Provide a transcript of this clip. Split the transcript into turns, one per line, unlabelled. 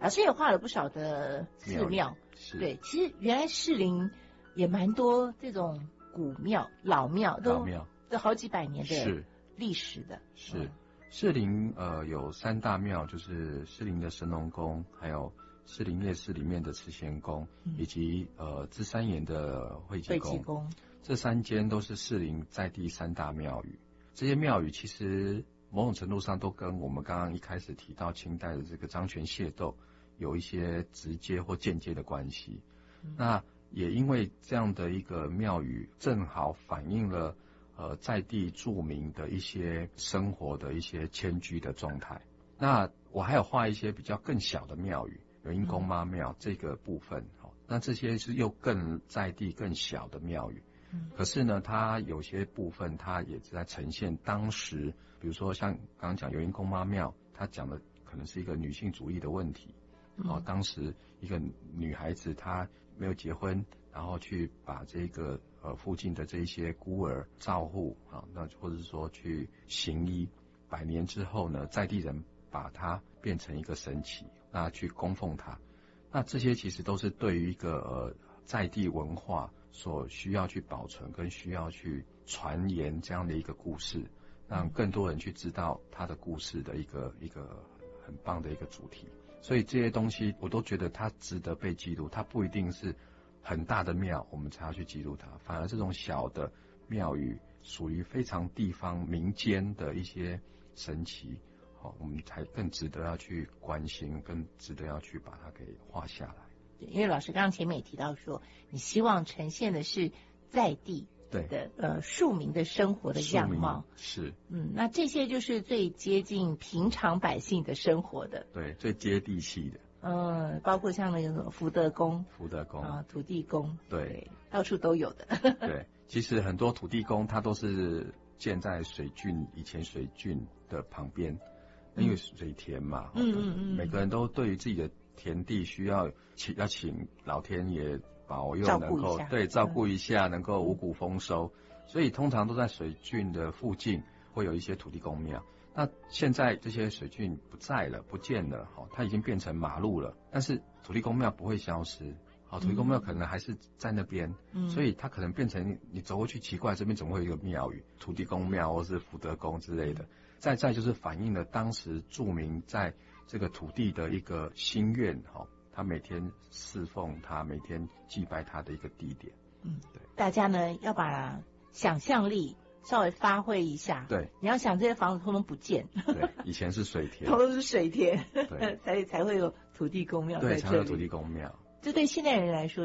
老师也画了不少的寺庙，对，其实原来士林也蛮多这种古庙、老庙，都好几百年的历史的。
是士林有3大庙，就是士林的神农宫，还有士林夜市里面的慈贤宫，以及芝山岩的惠济宫。这3间都是士林在地3大庙宇。这些庙宇其实某种程度上都跟我们刚刚一开始提到清代的这个张权械斗有一些直接或间接的关系。那也因为这样的一个庙宇，正好反映了在地住民的一些生活的一些迁居的状态。那我还有画一些比较更小的庙宇，有因公妈庙这个部分，那这些是又更在地更小的庙宇。可是呢，它有些部分它也是在呈现当时，比如说像刚刚讲有因公妈庙，它讲的可能是一个女性主义的问题。当时一个女孩子她没有结婚，然后去把这个附近的这些孤儿照护那或者是说去行医，100年之后呢，在地人把它变成一个神祇，那去供奉它。那这些其实都是对于一个在地文化所需要去保存跟需要去传言这样的一个故事，让更多人去知道它的故事的一个很棒的一个主题。所以这些东西我都觉得它值得被记录，它不一定是很大的庙我们才要去记录它，反而这种小的庙宇属于非常地方民间的一些神奇，我们才更值得要去关心，更值得要去把它给画下来。
因为老师刚刚前面也提到说，你希望呈现的是在地的庶民的生活的样貌，
是
那这些就是最接近平常百姓的生活的，
对，最接地气的。
包括像那个福德宫土地公，
对，
到处都有的。
对，其实很多土地公它都是建在以前水郡的旁边，因为水田嘛，每个人都对于自己的田地需要请老天爷保佑，能够照顾一下，能够五谷丰收，所以通常都在水郡的附近会有一些土地公庙。那现在这些水郡不在了，不见了，它已经变成马路了，但是土地公庙不会消失，土地公庙可能还是在那边，所以它可能变成你走过去奇怪，这边怎么会有一个庙宇，土地公庙或是福德宫之类的。再就是反映了当时住民在这个土地的一个心愿，他每天侍奉他，每天祭拜他的一个地点。对，
大家呢要把想象力稍微发挥一下。
对，
你要想这些房子通通不见。
对，以前是水田，
通通是水田，
对，
才会有土地公庙在这里。
对，才有土地公庙。
这对现代人来说